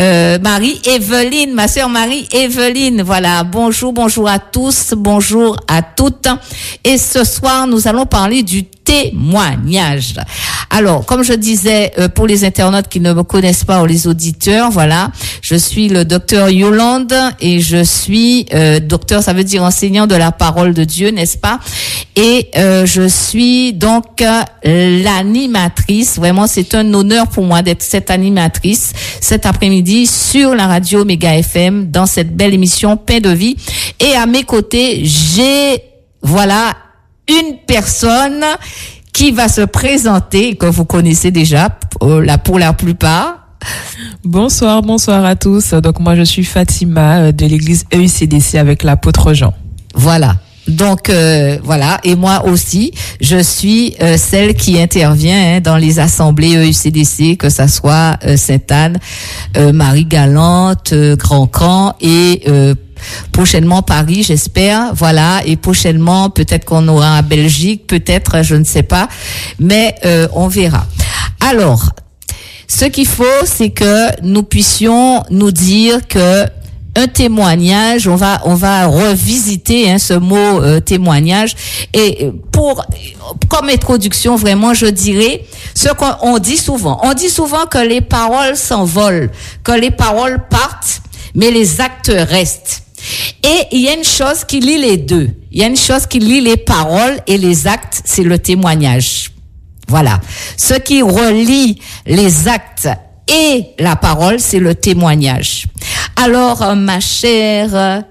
Marie-Evelyne, ma sœur Marie-Evelyne. Voilà, bonjour à tous, bonjour à toutes. Et ce soir, nous allons parler du témoignage. Alors, comme je disais, pour les internautes qui ne me connaissent pas ou les auditeurs, voilà, je suis le docteur Yolande et je suis docteur, ça veut dire enseignant de la parole de Dieu, n'est-ce pas? Et je suis donc l'animatrice. Vraiment, c'est un honneur pour moi d'être cette animatrice cet après-midi sur la radio Méga FM dans cette belle émission Pain de vie. Et à mes côtés, j'ai, voilà, une personne qui va se présenter, que vous connaissez déjà pour la plupart. Bonsoir à tous. Donc moi je suis Fatima de l'église EUCDC avec l'apôtre Jean. Voilà. Donc voilà, et moi aussi, je suis celle qui intervient dans les assemblées EUCDC, que ça soit Sainte-Anne, Marie-Galante, Grand-Camp et prochainement Paris, j'espère, voilà, et prochainement peut-être qu'on aura à Belgique, peut-être, je ne sais pas, mais on verra. Alors, ce qu'il faut, c'est que nous puissions nous dire que un témoignage, on va revisiter ce mot témoignage, et comme introduction, vraiment, je dirais ce qu'on dit souvent. On dit souvent que les paroles s'envolent, que les paroles partent, mais les actes restent. Et il y a une chose qui lie les deux. Il y a une chose qui lie les paroles et les actes, c'est le témoignage. Voilà. Ce qui relie les actes et la parole, c'est le témoignage. Alors, ma chère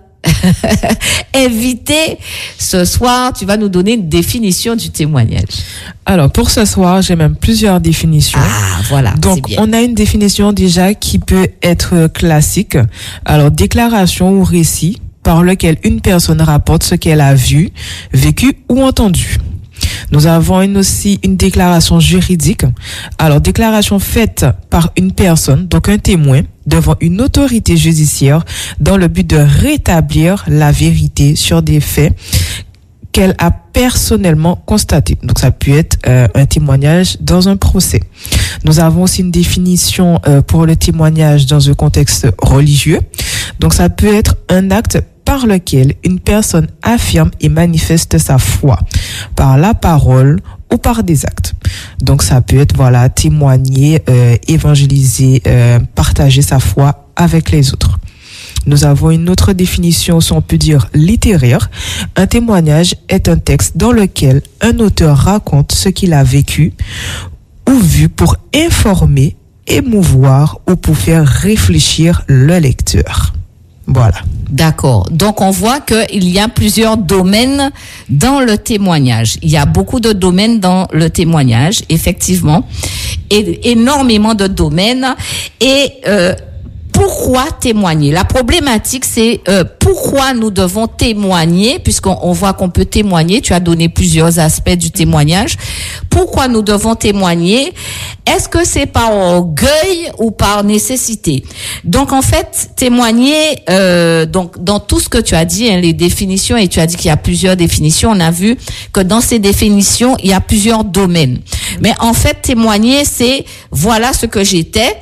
invitée, ce soir, tu vas nous donner une définition du témoignage. Alors, pour ce soir, j'ai même plusieurs définitions. Ah, voilà. Donc, on a une définition déjà qui peut être classique. Alors, déclaration ou récit par lequel une personne rapporte ce qu'elle a vu, vécu ou entendu. Nous avons aussi une déclaration juridique. Alors, déclaration faite par une personne, donc un témoin, devant une autorité judiciaire dans le but de rétablir la vérité sur des faits qu'elle a personnellement constatés. Donc, ça peut être un témoignage dans un procès. Nous avons aussi une définition pour le témoignage dans un contexte religieux. Donc, ça peut être un acte par lequel une personne affirme et manifeste sa foi par la parole ou par des actes. Donc ça peut être témoigner, évangéliser, partager sa foi avec les autres. Nous avons une autre définition, si on peut dire littéraire. Un témoignage est un texte dans lequel un auteur raconte ce qu'il a vécu ou vu pour informer, émouvoir ou pour faire réfléchir le lecteur. Voilà. D'accord. Donc, on voit qu'il y a plusieurs domaines dans le témoignage. Il y a beaucoup de domaines dans le témoignage, effectivement. Et énormément de domaines. Et pourquoi témoigner? La problématique, c'est pourquoi nous devons témoigner, puisqu'on voit qu'on peut témoigner. Tu as donné plusieurs aspects du témoignage. Pourquoi nous devons témoigner? Est-ce que c'est par orgueil ou par nécessité? Donc, en fait, témoigner, donc dans tout ce que tu as dit, les définitions, et tu as dit qu'il y a plusieurs définitions, on a vu que dans ces définitions, il y a plusieurs domaines. Mais en fait, témoigner, c'est voilà ce que j'étais.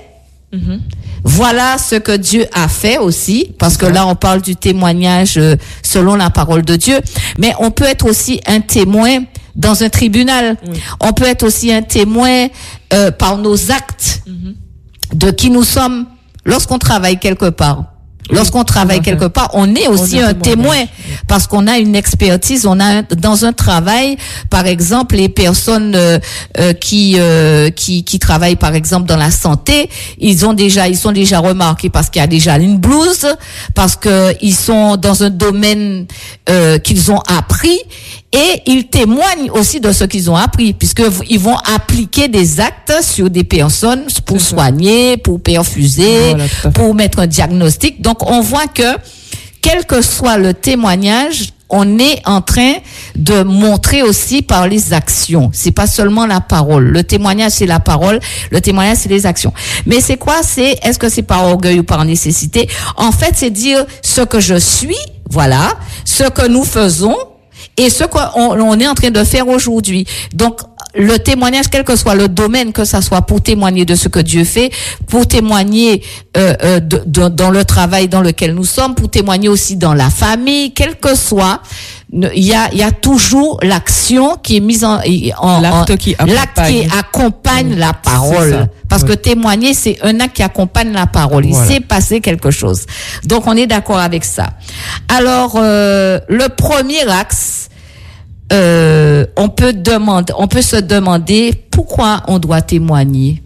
Voilà ce que Dieu a fait aussi, parce que là, on parle du témoignage selon la parole de Dieu. Mais on peut être aussi un témoin dans un tribunal. Oui. On peut être aussi un témoin par nos actes de qui nous sommes lorsqu'on travaille quelque part. Lorsqu'on travaille quelque part, on est aussi un témoin parce qu'on a une expertise, dans un travail, par exemple, les personnes qui travaillent par exemple dans la santé, ils sont déjà remarqués parce qu'il y a déjà une blouse, parce que ils sont dans un domaine qu'ils ont appris. Et ils témoignent aussi de ce qu'ils ont appris, puisque ils vont appliquer des actes sur des personnes pour soigner, pour perfuser, pour mettre un diagnostic. Donc, on voit que, quel que soit le témoignage, on est en train de montrer aussi par les actions. C'est pas seulement la parole. Le témoignage, c'est la parole. Le témoignage, c'est les actions. Mais c'est quoi? Est-ce que c'est par orgueil ou par nécessité? En fait, c'est dire ce que je suis, voilà, ce que nous faisons, et ce qu'on est en train de faire aujourd'hui. Donc, le témoignage, quel que soit le domaine, que ça soit pour témoigner de ce que Dieu fait, pour témoigner dans le travail dans lequel nous sommes, pour témoigner aussi dans la famille, quel que soit, il y a toujours l'action qui est mise l'acte qui accompagne la parole. Parce que témoigner, c'est un acte qui accompagne la parole. Il s'est passé quelque chose. Donc, on est d'accord avec ça. Alors, le premier axe, on peut se demander pourquoi on doit témoigner.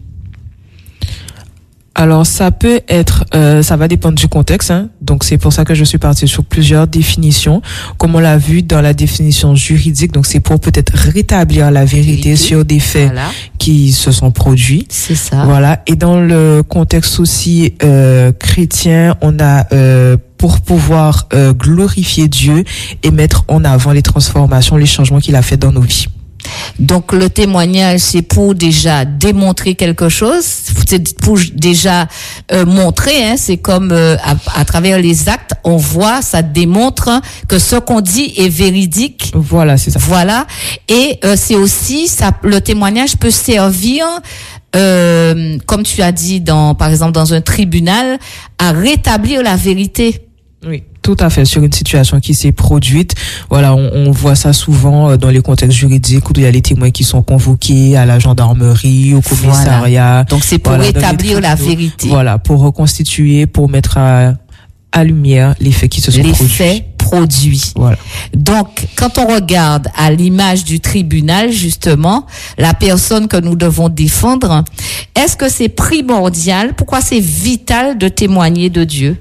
Alors, ça peut être, ça va dépendre du contexte, hein. Donc, c'est pour ça que je suis partie sur plusieurs définitions. Comme on l'a vu dans la définition juridique, donc c'est pour peut-être rétablir la vérité sur des faits qui se sont produits. C'est ça. Voilà. Et dans le contexte aussi chrétien, on a pour pouvoir glorifier Dieu et mettre en avant les transformations, les changements qu'il a fait dans nos vies. Donc le témoignage, c'est pour déjà démontrer quelque chose, c'est pour déjà montrer, hein, c'est comme à travers les actes, on voit, ça démontre que ce qu'on dit est véridique. Voilà, c'est ça. Voilà, et c'est aussi ça, le témoignage peut servir comme tu as dit par exemple dans un tribunal, à rétablir la vérité. Oui, tout à fait. Sur une situation qui s'est produite, voilà, on voit ça souvent dans les contextes juridiques où il y a les témoins qui sont convoqués à la gendarmerie, au commissariat. Voilà. Donc c'est pour rétablir la vérité. Voilà, pour reconstituer, pour mettre à lumière les faits qui se sont produits. Les faits produits. Voilà. Donc, quand on regarde à l'image du tribunal, justement, la personne que nous devons défendre, est-ce que c'est primordial? Pourquoi c'est vital de témoigner de Dieu?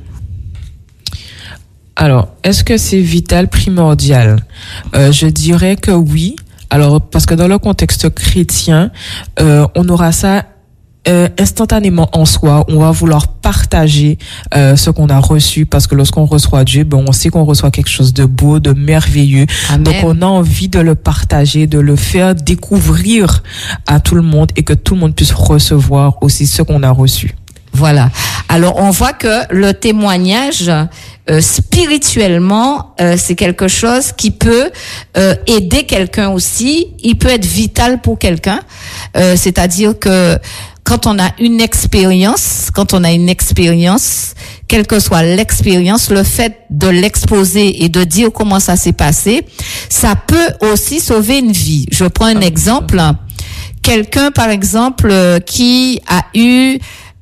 Alors, est-ce que c'est vital, primordial? Je dirais que oui. Alors, parce que dans le contexte chrétien, on aura ça instantanément en soi. On va vouloir partager ce qu'on a reçu, parce que lorsqu'on reçoit Dieu, on sait qu'on reçoit quelque chose de beau, de merveilleux. Amen. Donc, on a envie de le partager, de le faire découvrir à tout le monde et que tout le monde puisse recevoir aussi ce qu'on a reçu. Voilà. Alors, on voit que le témoignage, spirituellement, c'est quelque chose qui peut aider quelqu'un aussi. Il peut être vital pour quelqu'un. C'est-à-dire que quand on a une expérience, quelle que soit l'expérience, le fait de l'exposer et de dire comment ça s'est passé, ça peut aussi sauver une vie. Je prends un exemple. Quelqu'un, par exemple, qui a eu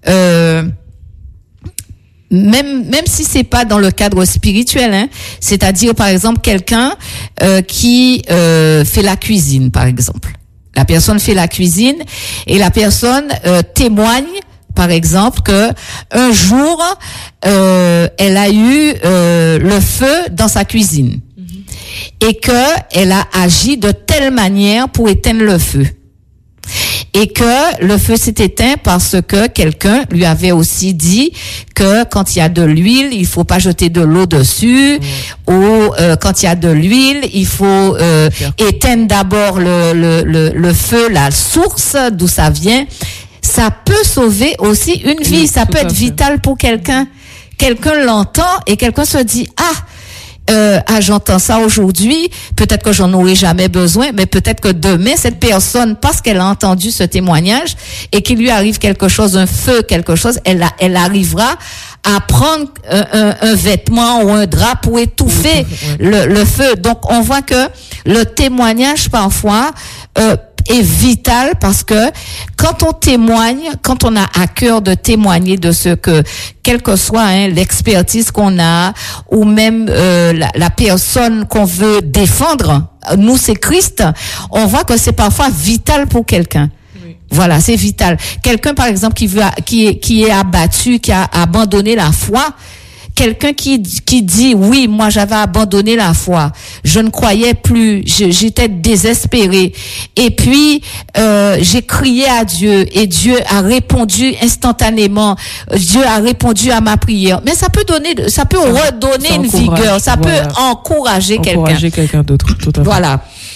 même si c'est pas dans le cadre spirituel, hein, c'est-à-dire par exemple quelqu'un qui fait la cuisine, par exemple. La personne fait la cuisine et la personne témoigne, par exemple, que un jour elle a eu le feu dans sa cuisine et que elle a agi de telle manière pour éteindre le feu. Et que le feu s'est éteint parce que quelqu'un lui avait aussi dit que quand il y a de l'huile, il faut pas jeter de l'eau dessus, ou quand il y a de l'huile, il faut éteindre d'abord le feu, la source d'où ça vient. Ça peut sauver aussi une vie, ça peut être vital pour quelqu'un. Quelqu'un l'entend et quelqu'un se dit j'entends ça aujourd'hui, peut-être que j'en aurai jamais besoin, mais peut-être que demain, cette personne, parce qu'elle a entendu ce témoignage et qu'il lui arrive quelque chose, un feu, quelque chose, elle arrivera à prendre un vêtement ou un drap pour étouffer le feu. Donc, on voit que le témoignage, parfois, est vital parce que quand on témoigne, quand on a à cœur de témoigner de ce que, quelle que soit l'expertise qu'on a ou même la personne qu'on veut défendre, nous c'est Christ, on voit que c'est parfois vital pour quelqu'un. Oui. Voilà, c'est vital. Quelqu'un par exemple qui est abattu, qui a abandonné la foi. Quelqu'un qui dit oui, moi j'avais abandonné la foi, je ne croyais plus, j'étais désespéré, et puis j'ai crié à Dieu et Dieu a répondu instantanément, Dieu a répondu à ma prière. Mais ça peut redonner une vigueur, ça peut encourager quelqu'un d'autre. Tout à fait. Voilà.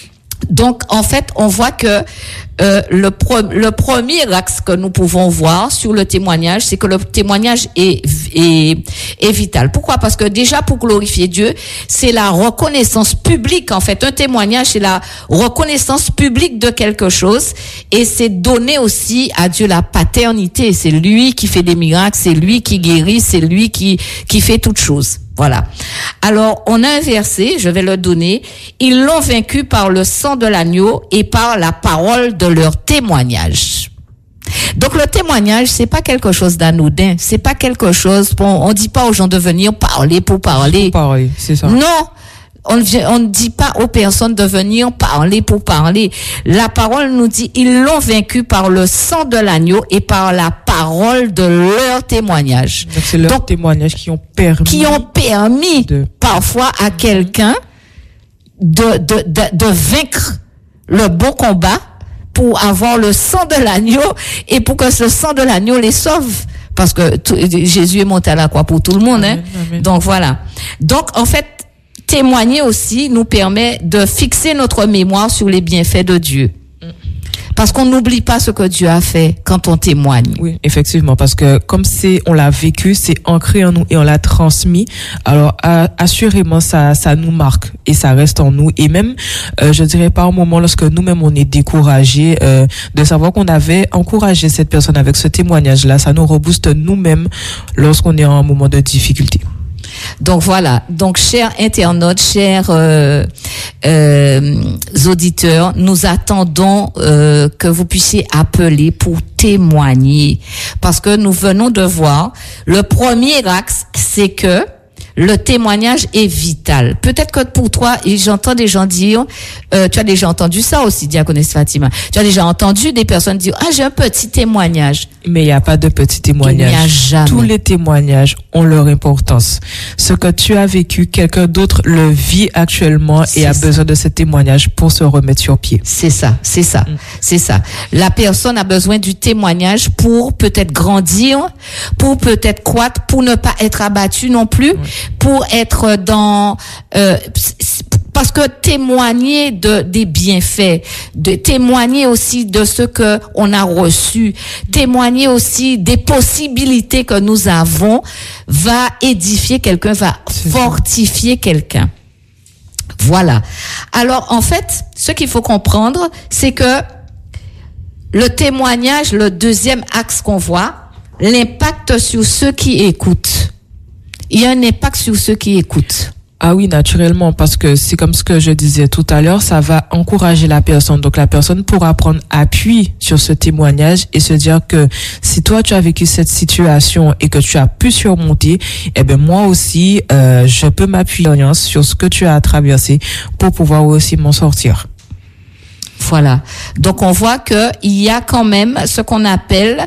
Donc, en fait, on voit que le premier axe que nous pouvons voir sur le témoignage, c'est que le témoignage est vital. Pourquoi? Parce que déjà, pour glorifier Dieu, c'est la reconnaissance publique. En fait, un témoignage, c'est la reconnaissance publique de quelque chose, et c'est donner aussi à Dieu la paternité. C'est lui qui fait des miracles, c'est lui qui guérit, c'est lui qui fait toutes choses. Voilà. Alors, on a un verset, je vais le donner. Ils l'ont vaincu par le sang de l'agneau et par la parole de leur témoignage. Donc, le témoignage, c'est pas quelque chose d'anodin. C'est pas quelque chose, on dit pas aux gens de venir parler pour parler. Pour parler, c'est ça. Non. On ne dit pas aux personnes de venir parler pour parler. La parole nous dit, ils l'ont vaincu par le sang de l'agneau et par la parole de leur témoignage. Donc, c'est leurs témoignages qui ont permis parfois à quelqu'un de vaincre le bon combat pour avoir le sang de l'agneau et pour que ce sang de l'agneau les sauve. Parce que Jésus est monté à la croix pour tout le monde, hein. Amen. Donc voilà. Donc, en fait, témoigner aussi nous permet de fixer notre mémoire sur les bienfaits de Dieu. Parce qu'on n'oublie pas ce que Dieu a fait quand on témoigne. Oui, effectivement, parce que comme on l'a vécu, c'est ancré en nous et on l'a transmis. Alors, assurément, ça nous marque et ça reste en nous. Et même, je dirais par moment, lorsque nous-mêmes on est découragés, de savoir qu'on avait encouragé cette personne avec ce témoignage-là, ça nous rebooste nous-mêmes lorsqu'on est en un moment de difficulté. Donc voilà, donc chers internautes, chers auditeurs, nous attendons que vous puissiez appeler pour témoigner, parce que nous venons de voir, le premier axe, c'est que le témoignage est vital. Peut-être que pour toi, et j'entends des gens dire, tu as déjà entendu ça aussi, diaconesse Fatima, tu as déjà entendu des personnes dire, j'ai un petit témoignage. Mais il n'y a pas de petit témoignage. Il n'y a jamais. Tous les témoignages ont leur importance. Ce que tu as vécu, quelqu'un d'autre le vit actuellement et a besoin de ce témoignage pour se remettre sur pied. C'est ça. La personne a besoin du témoignage pour peut-être grandir, pour peut-être croître, pour ne pas être abattu non plus, pour être dans... parce que témoigner des bienfaits, de témoigner aussi de ce que on a reçu, témoigner aussi des possibilités que nous avons, va édifier quelqu'un, va fortifier quelqu'un. Voilà. Alors, en fait, ce qu'il faut comprendre, c'est que le témoignage, le deuxième axe qu'on voit, l'impact sur ceux qui écoutent. Il y a un impact sur ceux qui écoutent. Ah oui, naturellement, parce que c'est comme ce que je disais tout à l'heure, ça va encourager la personne. Donc la personne pourra prendre appui sur ce témoignage et se dire que si toi tu as vécu cette situation et que tu as pu surmonter, moi aussi, je peux m'appuyer sur ce que tu as traversé pour pouvoir aussi m'en sortir. Voilà. Donc on voit que il y a quand même ce qu'on appelle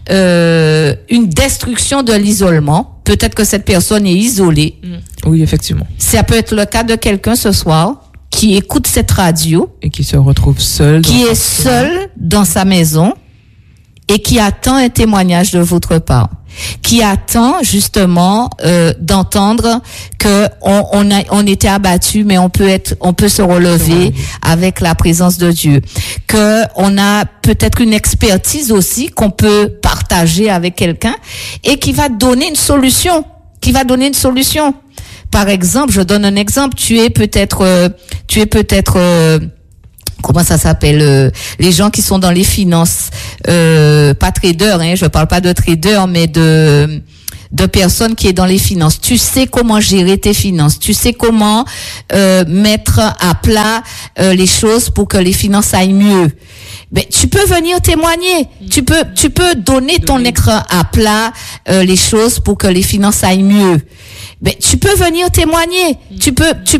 une destruction de l'isolement. Peut-être que cette personne est isolée. Oui, effectivement. Ça peut être le cas de quelqu'un ce soir qui écoute cette radio et qui se retrouve seul, dans sa maison et qui attend un témoignage de votre part, qui attend justement d'entendre que on était abattu, mais on peut se relever avec la présence de Dieu, que on a peut-être une expertise aussi qu'on peut partager avec quelqu'un et qui va donner une solution, Par exemple, je donne un exemple, tu es peut-être comment ça s'appelle, les gens qui sont dans les finances, pas traders, je parle pas de traders, mais de personnes qui est dans les finances. Tu sais comment gérer tes finances, tu sais comment mettre à plat les choses pour que les finances aillent mieux. Mais tu peux venir témoigner, tu peux donner ton être à plat les choses pour que les finances aillent mieux. Mais tu peux venir témoigner, tu peux